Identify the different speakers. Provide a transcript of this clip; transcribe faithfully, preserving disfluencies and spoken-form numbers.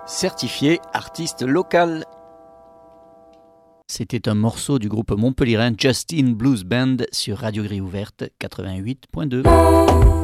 Speaker 1: certifié artiste local. C'était un morceau du groupe montpelliérain Justin Blues Band sur Radio Grille Ouverte quatre-vingt-huit point deux.